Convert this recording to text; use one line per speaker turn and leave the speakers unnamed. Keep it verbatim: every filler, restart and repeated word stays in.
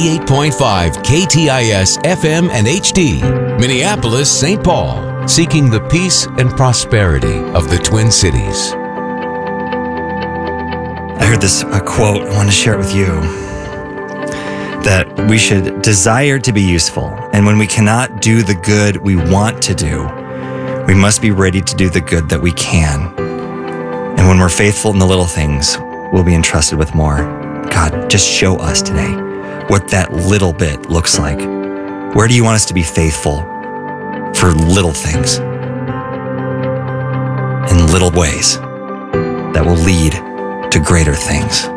ninety-eight point five K T I S F M and H D, Minneapolis, Saint Paul, seeking the peace and prosperity of the Twin Cities.
I heard this a quote, I want to share it with you, that we should desire to be useful, and when we cannot do the good we want to do, we must be ready to do the good that we can. And when we're faithful in the little things, we'll be entrusted with more. God, just show us today what that little bit looks like. Where do you want us to be faithful for little things, in little ways that will lead to greater things?